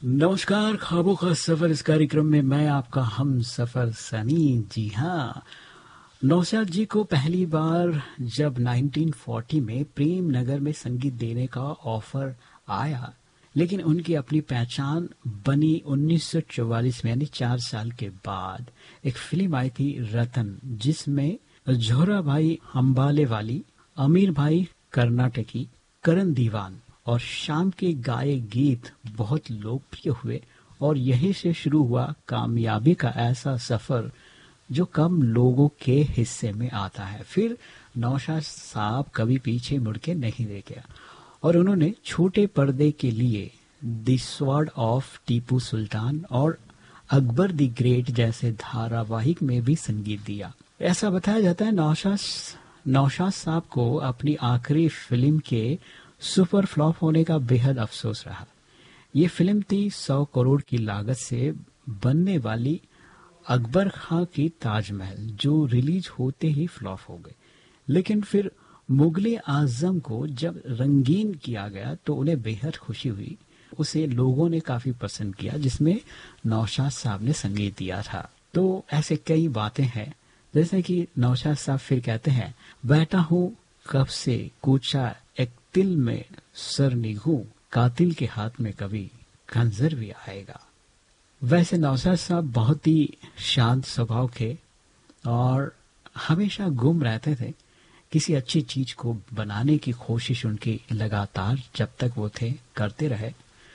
नमस्कार, ख्वाबों का सफर इस कार्यक्रम में मैं आपका हम सफर सनी। जी हाँ, नौशाद जी को पहली बार जब 1940 में प्रेम नगर में संगीत देने का ऑफर आया, लेकिन उनकी अपनी पहचान बनी 1944 में, यानी 4 साल के बाद। एक फिल्म आई थी रतन, जिसमें जोहरा भाई अंबाले वाली, अमीर भाई कर्नाटकी, करण दीवान और शाम के गाए गीत बहुत लोकप्रिय हुए। और यहीं से शुरू हुआ कामयाबी का ऐसा सफर जो कम लोगों के हिस्से में आता है। फिर नौशाद साहब कभी पीछे मुड़ के नहीं देखे और उन्होंने छोटे पर्दे के लिए the sword of Tipu Sultan और अकबर द ग्रेट जैसे धारावाहिक में भी संगीत दिया। ऐसा बताया जाता है नौशाद साहब को अपनी आखिरी फिल्म के सुपर फ्लॉप होने का बेहद अफसोस रहा। ये फिल्म थी 100 करोड़ की लागत से बनने वाली अकबर खां की ताजमहल, जो रिलीज होते ही फ्लॉप हो गई। लेकिन फिर मुगले आजम को जब रंगीन किया गया तो उन्हें बेहद खुशी हुई। उसे लोगों ने काफी पसंद किया, जिसमें नौशाद साहब ने संगीत दिया था। तो ऐसे कई बातें हैं, जैसे कि नौशाद साहब फिर कहते हैं, बैठा हूँ कब से कूचा एक तिल में सर निगू, कातिल के हाथ में कभी खंजर भी आएगा। वैसे नौशाद साहब बहुत ही शांत स्वभाव के और हमेशा गुम रहते थे। किसी अच्छी चीज को बनाने की कोशिश उनकी लगातार जब तक वो थे करते रहे।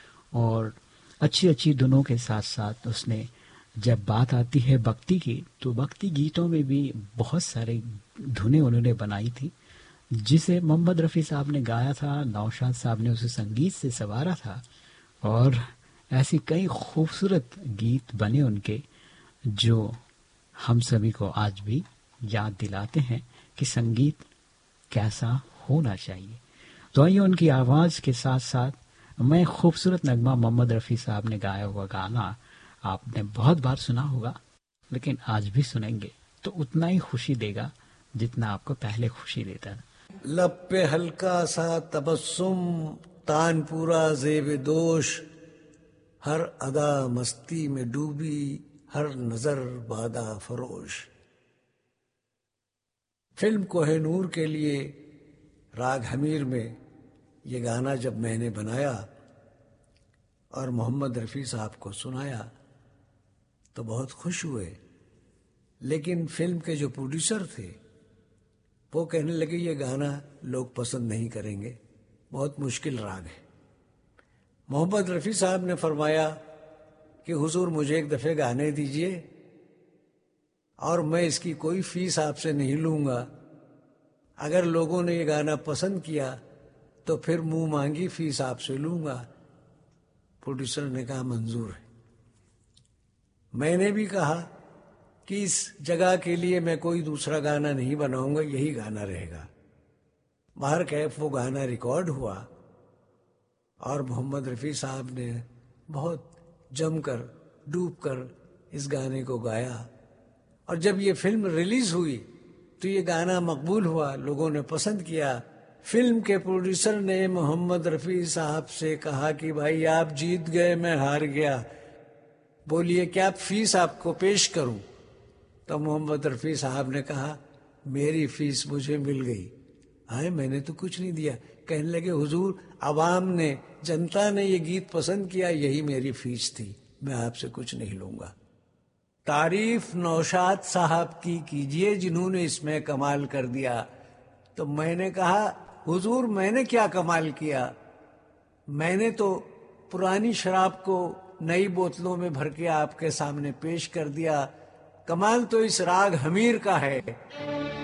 और अच्छी अच्छी धुनों के साथ साथ उसने, जब बात आती है भक्ति की, तो भक्ति गीतों में भी बहुत सारे धुनें उन्होंने बनाई थी, जिसे मोहम्मद रफ़ी साहब ने गाया था, नौशाद साहब ने उसे संगीत से संवारा था। और ऐसी कई खूबसूरत गीत बने उनके, जो हम सभी को आज भी याद दिलाते हैं कि संगीत कैसा होना चाहिए। तो आइए उनकी आवाज़ के साथ साथ मैं खूबसूरत नगमा मोहम्मद रफ़ी साहब ने गाया हुआ गाना आपने बहुत बार सुना होगा, लेकिन आज भी सुनेंगे तो उतना ही खुशी देगा जितना आपको पहले खुशी देता था। लब पे हल्का सा तबस्सुम, तान पूरा ज़ेब दोष, हर अदा मस्ती में डूबी, हर नजर बादा फरोश। फिल्म कोहिनूर के लिए राग हमीर में ये गाना जब मैंने बनाया और मोहम्मद रफ़ी साहब को सुनाया तो बहुत खुश हुए। लेकिन फिल्म के जो प्रोड्यूसर थे वो कहने लगे ये गाना लोग पसंद नहीं करेंगे, बहुत मुश्किल राग है। मोहम्मद रफ़ी साहब ने फरमाया कि हुजूर मुझे एक दफ़े गाने दीजिए और मैं इसकी कोई फीस आपसे नहीं लूँगा। अगर लोगों ने ये गाना पसंद किया तो फिर मुंह मांगी फीस आपसे लूँगा। प्रोड्यूसर ने कहा मंजूर है। मैंने भी कहा कि इस जगह के लिए मैं कोई दूसरा गाना नहीं बनाऊंगा, यही गाना रहेगा। बाहर कैफ वो गाना रिकॉर्ड हुआ और मोहम्मद रफ़ी साहब ने बहुत जमकर डूबकर इस गाने को गाया। और जब ये फिल्म रिलीज हुई तो ये गाना मकबूल हुआ, लोगों ने पसंद किया। फिल्म के प्रोड्यूसर ने मोहम्मद रफ़ी साहब से कहा कि भाई आप जीत गए, मैं हार गया, बोलिए क्या फीस आपको पेश करूं। तो मोहम्मद रफ़ी साहब ने कहा मेरी फीस मुझे मिल गई। आए मैंने तो कुछ नहीं दिया। कहने लगे हुजूर अवाम ने, जनता ने ये गीत पसंद किया, यही मेरी फीस थी, मैं आपसे कुछ नहीं लूंगा। तारीफ नौशाद साहब की कीजिए जिन्होंने इसमें कमाल कर दिया। तो मैंने कहा हुजूर मैंने क्या कमाल किया, मैंने तो पुरानी शराब को नई बोतलों में भर के आपके सामने पेश कर दिया। कमाल तो इस राग हमीर का है।